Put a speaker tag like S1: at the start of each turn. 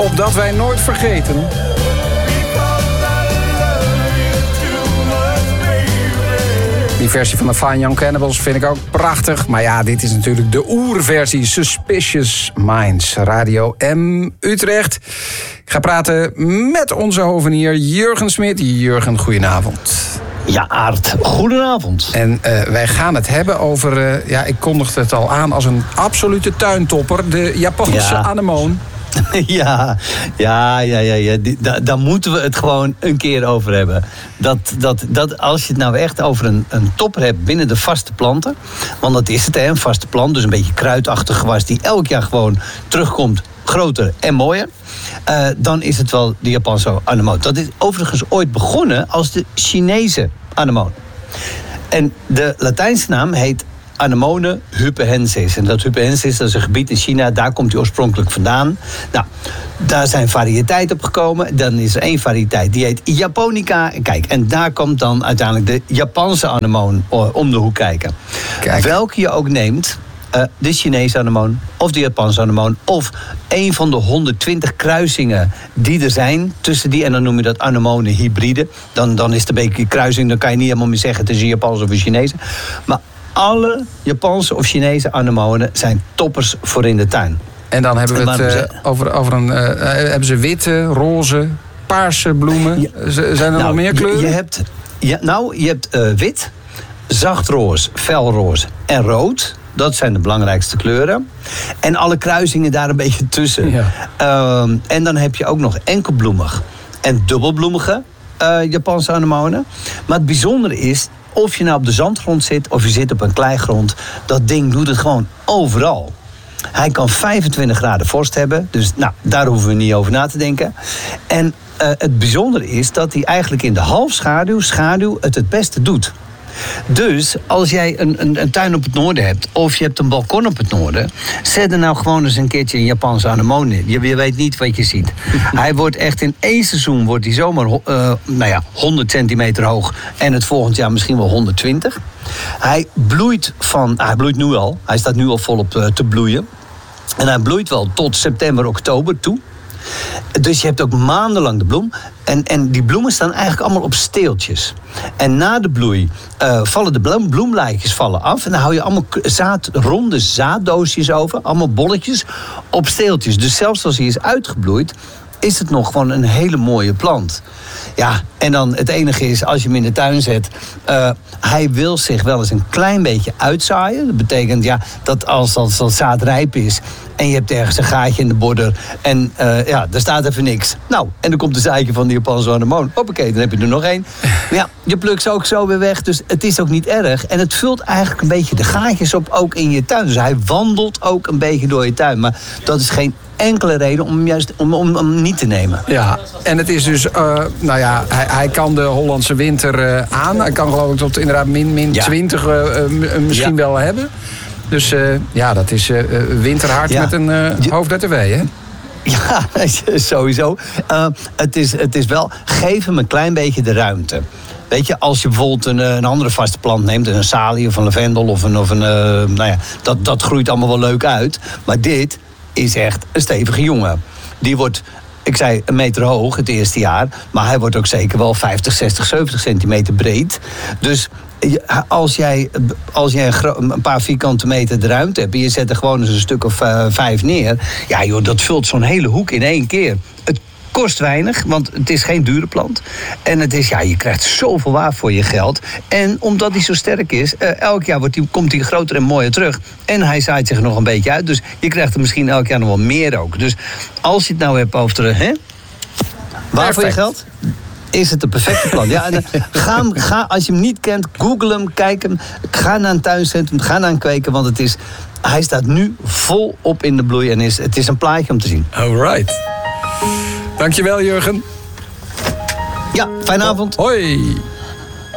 S1: opdat wij nooit vergeten. Die versie van de Fine Young Cannibals vind ik ook prachtig. Maar ja, dit is natuurlijk de oerversie. Suspicious Minds. Radio M Utrecht. Ik ga praten met onze hovenier Jurgen Smit. Jurgen, goedenavond.
S2: Ja, Aart, goedenavond.
S1: En wij gaan het hebben over, ik kondigde het al aan als een absolute tuintopper. De Japanse anemoon.
S2: Ja. Daar moeten we het gewoon een keer over hebben. Dat als je het nou echt over een topper hebt binnen de vaste planten. Want dat is het, een vaste plant. Dus een beetje kruidachtig gewas die elk jaar gewoon terugkomt. Groter en mooier. Dan is het wel de Japanse anemoon. Dat is overigens ooit begonnen als de Chinese anemoon. En de Latijnse naam heet Anemone hupehensis. En dat hupehensis, dat is een gebied in China, daar komt hij oorspronkelijk vandaan. Nou, daar zijn variëteiten op gekomen. Dan is er één variëteit, die heet Japonica. Kijk, en daar komt dan uiteindelijk de Japanse anemoon om de hoek kijken. Kijk. Welke je ook neemt, de Chinese anemoon of de Japanse anemoon of een van de 120 kruisingen die er zijn tussen die, en dan noem je dat anemonen hybride. Dan is het een beetje kruising, dan kan je niet helemaal meer zeggen het is een Japanse of een Chinese. Maar alle Japanse of Chinese anemonen zijn toppers voor in de tuin.
S1: En dan hebben we het over een... hebben ze witte, roze, paarse bloemen? Ja. Zijn er nog meer kleuren?
S2: Je hebt wit, zachtroze, felroze en rood. Dat zijn de belangrijkste kleuren. En alle kruisingen daar een beetje tussen. Ja. En dan heb je ook nog enkelbloemig en dubbelbloemige Japanse anemonen. Maar het bijzondere is, of je nou op de zandgrond zit of je zit op een kleigrond, dat ding doet het gewoon overal. Hij kan 25 graden vorst hebben, dus daar hoeven we niet over na te denken. En het bijzondere is dat hij eigenlijk in de halfschaduw het beste doet. Dus als jij een tuin op het noorden hebt, of je hebt een balkon op het noorden, zet er nou gewoon eens een keertje een Japanse anemoon in. Je weet niet wat je ziet. Hij wordt echt in één seizoen wordt hij zomaar 100 centimeter hoog en het volgend jaar misschien wel 120. Hij bloeit nu al. Hij staat nu al volop te bloeien. En hij bloeit wel tot september, oktober toe. Dus je hebt ook maandenlang de bloem. En die bloemen staan eigenlijk allemaal op steeltjes. En na de bloei vallen de bloemlijkjes af. En dan hou je allemaal ronde zaaddoosjes over. Allemaal bolletjes op steeltjes. Dus zelfs als hij is uitgebloeid, is het nog gewoon een hele mooie plant. Ja, en dan het enige is, als je hem in de tuin zet, hij wil zich wel eens een klein beetje uitzaaien. Dat betekent dat als dat zaad rijp is en je hebt ergens een gaatje in de border en daar staat even niks. Nou, en dan komt de zaadje van de Japanse anemoon. Hoppakee, dan heb je er nog één. Maar ja, je plukt ze ook zo weer weg, dus het is ook niet erg. En het vult eigenlijk een beetje de gaatjes op, ook in je tuin. Dus hij wandelt ook een beetje door je tuin. Maar dat is geen enkele reden om hem juist om niet te nemen.
S1: Ja, en het is dus, hij kan de Hollandse winter aan. Hij kan geloof ik tot inderdaad min 20 misschien wel hebben. Dus dat is winterhard met een hoofdletter W, hè?
S2: Ja, sowieso. Het is wel, geef hem een klein beetje de ruimte. Weet je, als je bijvoorbeeld een andere vaste plant neemt, een salie of een lavendel of dat groeit allemaal wel leuk uit. Maar dit is echt een stevige jongen. Die wordt, ik zei, 1 meter hoog het eerste jaar, maar hij wordt ook zeker wel 50, 60, 70 centimeter breed. Dus als jij een paar vierkante meter de ruimte hebt en je zet er gewoon eens een stuk of 5 neer, ja joh, dat vult zo'n hele hoek in 1 keer. Het kost weinig, want het is geen dure plant. En het is, je krijgt zoveel waar voor je geld. En omdat hij zo sterk is, elk jaar komt hij groter en mooier terug. En hij zaait zich nog een beetje uit. Dus je krijgt er misschien elk jaar nog wel meer ook. Dus als je het nou hebt over waar voor je geld, is het de perfecte plant. Ja, ga, als je hem niet kent, google hem, kijk hem. Ga naar een tuincentrum, ga naar een kweken, want hij staat nu volop in de bloei en het is een plaatje om te zien.
S1: All right. Dankjewel, Jurgen.
S2: Ja, fijne avond.
S1: Hoi.